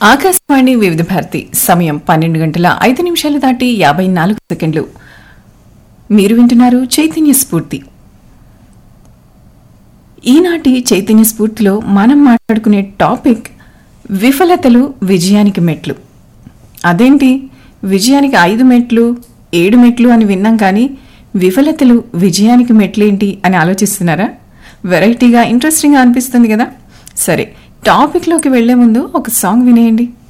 ఆకాశవాణి వివిధ భారతి సమయం 12:05 దాటి 54 సెకండ్లు. మీరు వింటున్నారు చైతన్య స్ఫూర్తి. ఈనాటి చైతన్య స్ఫూర్తిలో మనం మాట్లాడుకునే టాపిక్ విఫలతలు విజయానికి మెట్లు. అదేంటి, విజయానికి 5 మెట్లు 7 మెట్లు అని విన్నాం, కానీ విఫలతలు విజయానికి మెట్లేంటి అని ఆలోచిస్తున్నారా? వెరైటీగా ఇంట్రెస్టింగ్గా అనిపిస్తుంది కదా. సరే, టాపిక్లోకి వెళ్లే ముందు ఒక సాంగ్ వినేయండి.